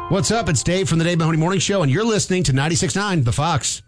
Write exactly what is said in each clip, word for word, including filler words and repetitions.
What's up? It's Dave from the Dave Mahoney Morning Show, and you're listening to ninety-six point nine The Fox.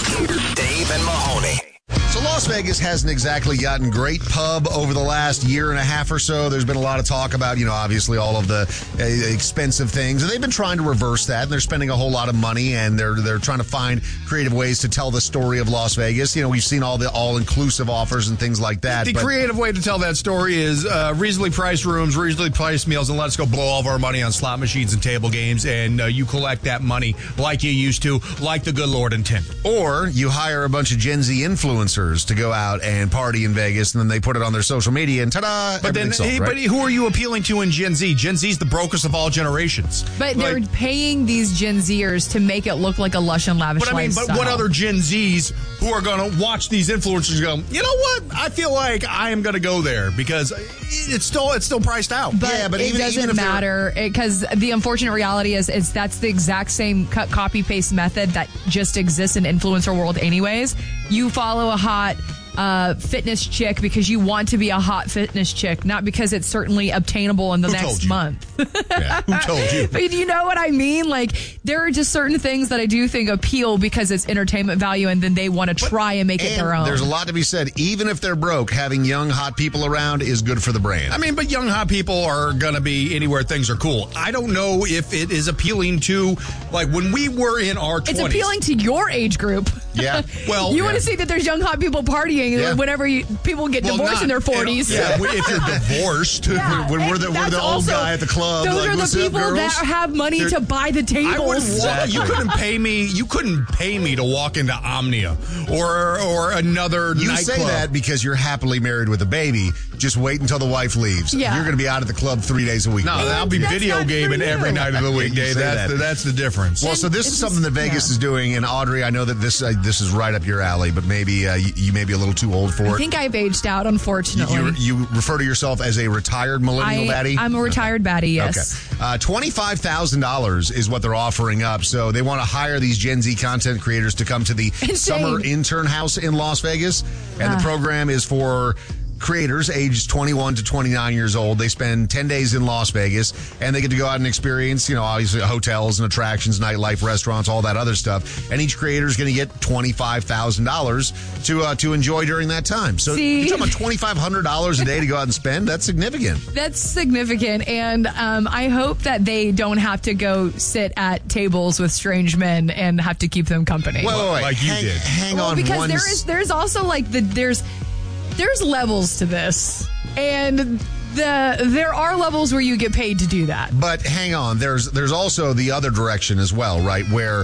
Dave and Mahoney. So Las Vegas hasn't exactly gotten great pub over the last year and a half or so. There's been a lot of talk about, you know, obviously all of the uh, expensive things. And they've been trying to reverse that, and they're spending a whole lot of money, and they're they're trying to find creative ways to tell the story of Las Vegas. You know, we've seen all the all-inclusive offers and things like that. The but creative way to tell that story is uh, reasonably priced rooms, reasonably priced meals, and let's go blow all of our money on slot machines and table games, and uh, you collect that money like you used to, like the good Lord intended. Or you hire a bunch of Gen Z influencers to go out and party in Vegas, and then they put it on their social media, and ta-da, But then, sold, hey, right? but who are you appealing to in Gen Z? Gen Z's the brokest of all generations. But Like- they're paying these Gen Zers to make it look like a lush and lavish But I mean, lifestyle. but what other Gen Zs who are going to watch these influencers go, you know what? I feel like I am going to go there because it's still it's still priced out. But, Yeah, but it even- doesn't even if they're- matter because the unfortunate reality is, is that's the exact same cut, copy, paste method that just exists in influencer world anyways. You follow a hot uh, fitness chick because you want to be a hot fitness chick, not because it's certainly obtainable in the Who told next you? month. Yeah. Who told you? But you know what I mean? Like, there are just certain things that I do think appeal because it's entertainment value, and then they want to try and make it And their own. there's a lot to be said. Even if they're broke, having young, hot people around is good for the brand. I mean, but young hot people are going to be anywhere things are cool. I don't know if it is appealing to, like, when we were in our It's twenties. appealing to your age group. Yeah. Well, you yeah. want to see that there's young hot people partying Yeah. whenever you, people get Well, divorced not- in their forties. Yeah, if you're divorced. Yeah, when we're and the, we're that's the old also- guy at the club. Those like, are "What's the up, people girls?" that have money They're- to buy the tables. I wouldn't Exactly. walk, you couldn't pay me. You couldn't pay me to walk into Omnia or or another You nightclub. say that because you're happily married with a baby. Just wait until the wife leaves. Yeah. You're going to be out of the club three days a week. No, I'll be That's video not for gaming you. every night of the You weekday. say That's that. the, that's the difference. Well, so this It's is something that just- Vegas yeah. is doing, and Audrey, I know that this uh, this is right up your alley, but maybe uh, you, you may be a little too old for I it. think I've aged out, you, unfortunately. you, you refer to yourself as a retired millennial I, baddie? I'm a retired baddie, yes. Okay. Uh, twenty-five thousand dollars is what they're offering up. So they want to hire these Gen Z content creators to come to the Insane. Summer Intern House in Las Vegas. And Ah. the program is for creators aged twenty-one to twenty-nine years old. They spend ten days in Las Vegas, and they get to go out and experience, you know, obviously hotels and attractions, nightlife, restaurants, all that other stuff. And each creator is going to get twenty-five thousand dollars to uh, to enjoy during that time. So See? you're talking about twenty-five hundred dollars a day to go out and spend? That's significant. That's significant, and um, I hope that they don't have to go sit at tables with strange men and have to keep them company. Wait, wait, wait. Like you hang, did. Hang Well, on because one there s- is there's also like the there's there's levels to this, and the there are levels where you get paid to do that. But hang on, there's there's also the other direction as well, right? Where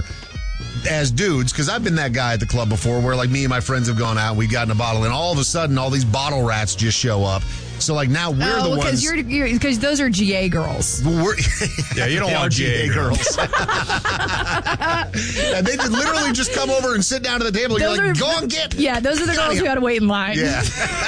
as dudes, because I've been that guy at the club before where like me and my friends have gone out and we've gotten a bottle, and all of a sudden all these bottle rats just show up. So like now we're oh, the because ones. you're because those are G A girls. We're, Yeah, you don't They want are G A girls. and they could literally just come over and sit down to the table. And Those you're like, are- go and get. Yeah, those are the Get outta girls who here. had to wait in line. Yeah.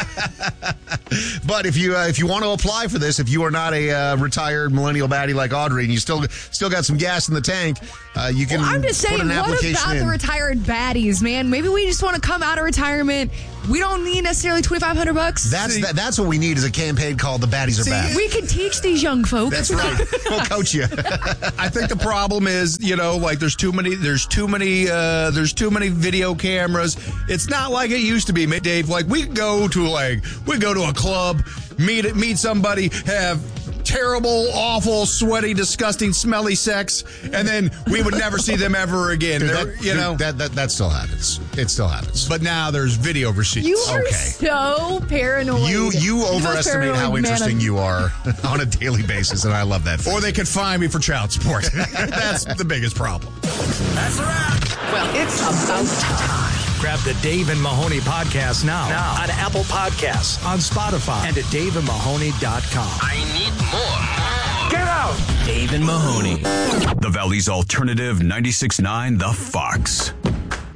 But if you uh, if you want to apply for this, if you are not a uh, retired millennial baddie like Audrey, and you still still got some gas in the tank, uh, you can. Well, I'm just put saying, an what application about in. the retired baddies, man? Maybe we just want to come out of retirement. We don't need necessarily twenty-five hundred bucks. That's See- that, that's what we need is a campaign called "The Baddies Are See, Back." We can teach these young folks. That's right. We'll coach you. I think the problem is, you know, like there's too many, there's too many, uh, there's too many video cameras. It's not like it used to be, Dave. Like we go to like, we go to a club, meet meet somebody, have terrible, awful, sweaty, disgusting, smelly sex, and then we would never see them ever again. Dude, They're- that, you dude, know, that, that that still happens. It still happens. but now there's video receipts. You are Okay. so paranoid. You you You're the most overestimate how paranoid man interesting of- you are on a daily basis, and I love that. For Or you. they could fine me for child support. That's the biggest problem. That's a wrap. Well, it's about time. Grab the Dave and Mahoney podcast now, now on Apple Podcasts, on Spotify, and at dave and mahoney dot com. I need more. Get out! Dave and Mahoney. The Valley's alternative ninety-six point nine The Fox.